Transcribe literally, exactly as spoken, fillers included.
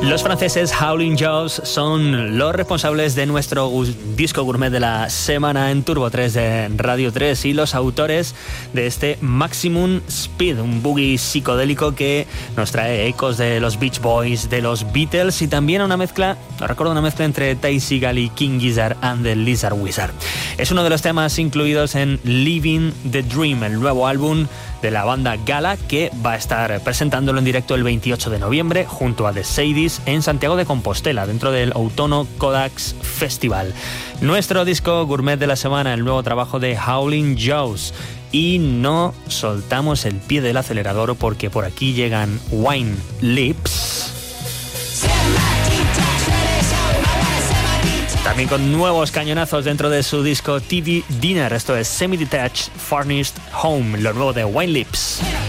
Los franceses Howlin' Jaws son los responsables de nuestro disco gourmet de la semana en Turbo tres de Radio tres y los autores de este Maximum Speed, un boogie psicodélico que nos trae ecos de los Beach Boys, de los Beatles y también una mezcla, no recuerdo, una mezcla entre Ty Segall y King Gizzard and the Lizard Wizard. Es uno de los temas incluidos en Living the Dream, el nuevo álbum de la banda Gala, que va a estar presentándolo en directo el veintiocho de noviembre junto a The Sadies en Santiago de Compostela, dentro del Outono Codax Festival. Nuestro disco gourmet de la semana, el nuevo trabajo de Howlin' Jaws. Y no soltamos el pie del acelerador porque por aquí llegan Wine Lips, también con nuevos cañonazos dentro de su disco T V Dinner. Esto es Semi-Detached Furnished Home, lo nuevo de Wine Lips.